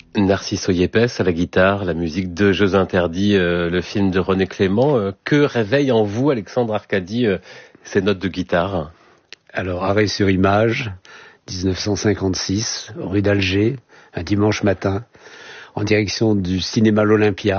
Narcisse Oyepes à la guitare, la musique de Jeux interdits, le film de René Clément. Que réveille en vous, Alexandre Arcadi, ces notes de guitare? Alors, arrêt sur image, 1956, rue d'Alger, un dimanche matin, en direction du cinéma L'Olympia.